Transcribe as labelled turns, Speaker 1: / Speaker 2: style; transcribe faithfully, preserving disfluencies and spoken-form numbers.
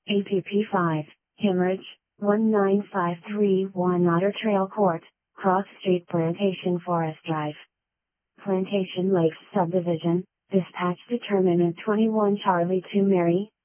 Speaker 1: A P P five, Hemorrhage, one nine five three one Otter Trail Court, Cross Street, Plantation Forest Drive. Plantation Lakes Subdivision, dispatch determinant twenty-one Charlie to Mary,